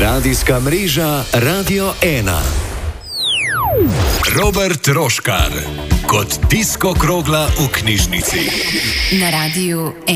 Radijska mreža Radio 1. Robert Roškar kot disko krogla v knjižnici. Na Radiu 1.